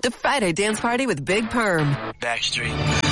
the Friday dance party with Big Perm. Backstreet.